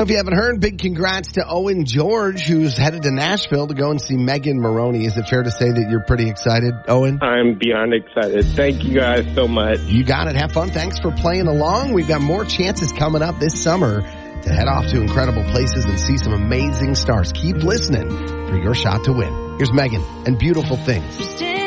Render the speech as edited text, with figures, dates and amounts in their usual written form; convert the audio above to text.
If you haven't heard, big congrats to Owen George, who's headed to Nashville to go and see Megan Moroney. Is it fair to say that you're pretty excited, Owen? I'm beyond excited. Thank you guys so much. You got it. Have fun. Thanks for playing along. We've got more chances coming up this summer to head off to incredible places and see some amazing stars. Keep listening for your shot to win. Here's Megan and Beautiful Things.